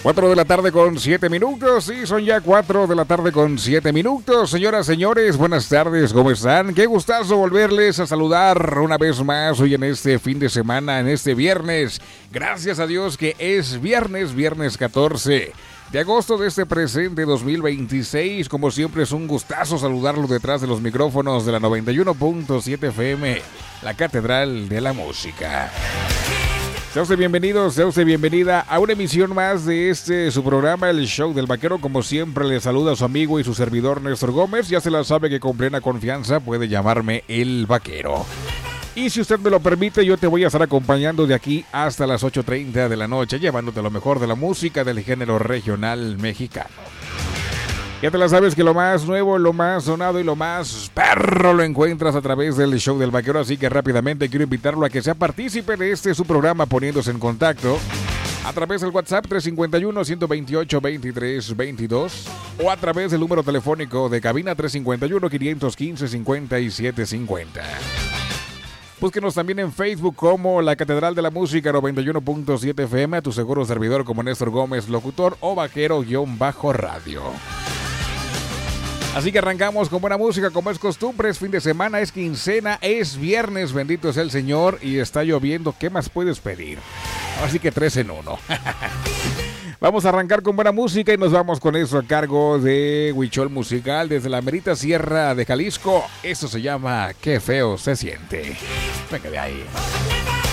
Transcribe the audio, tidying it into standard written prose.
4 de la tarde con 7 minutos, sí, son ya 4 de la tarde con 7 minutos. Señoras, señores, buenas tardes, ¿cómo están? Qué gustazo volverles a saludar una vez más hoy en este fin de semana, en este viernes. Gracias a Dios que es viernes 14 de agosto de este presente 2026. Como siempre es un gustazo saludarlo detrás de los micrófonos de la 91.7 FM, la Catedral de la Música. Sea usted bienvenido, sea usted bienvenida a una emisión más de su programa, El Show del Vaquero. Como siempre, le saluda a su amigo y su servidor Néstor Gómez. Ya se la sabe que con plena confianza puede llamarme El Vaquero. Y si usted me lo permite, yo te voy a estar acompañando de aquí hasta las 8:30 de la noche, llevándote lo mejor de la música del género regional mexicano. Ya te la sabes que lo más nuevo, lo más sonado y lo más perro lo encuentras a través del Show del Vaquero, así que rápidamente quiero invitarlo a que sea partícipe de su programa poniéndose en contacto a través del WhatsApp 351-128-2322 o a través del número telefónico de cabina 351-515-5750. Búsquenos también en Facebook como la Catedral de la Música 91.7 FM, a tu seguro servidor como Néstor Gómez, locutor o vaquero-radio. Así que arrancamos con buena música, como es costumbre. Es fin de semana, es quincena, es viernes, bendito sea el Señor, y está lloviendo. ¿Qué más puedes pedir? Así que 3 en 1. Vamos a arrancar con buena música y nos vamos con eso a cargo de Huichol Musical desde la merita sierra de Jalisco. Eso se llama Qué feo se siente. Venga de ahí.